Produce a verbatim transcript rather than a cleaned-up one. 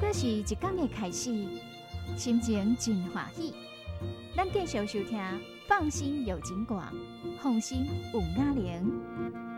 是一天的开始，心情真欢喜。咱继续收听，放心有景广，放心有雅玲。